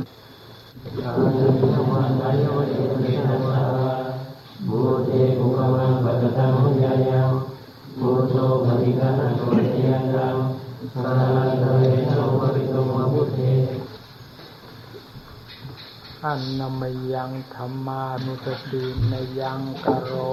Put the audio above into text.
กายันธรรมะกายวิเศษธรรมะมุเตกุกมังปัตตังมุญญายังมุโตปฏิฆานะโตเตยันตังสารันตเวนะโอปริโตมะพุทเทอันนมยังธรรมานุสตินยังกโร